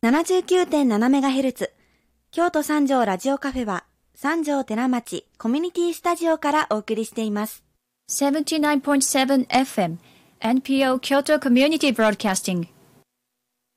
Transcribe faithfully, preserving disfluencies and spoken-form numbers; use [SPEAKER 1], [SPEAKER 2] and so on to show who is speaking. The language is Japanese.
[SPEAKER 1] ななじゅうきゅうてんななメガヘルツ 京都三条ラジオカフェは三条寺町コミュニティスタジオからお送りしています。
[SPEAKER 2] セブンティーナインポイントセブンエフエム エヌピーオー 京都コミュニティブロードキャスティング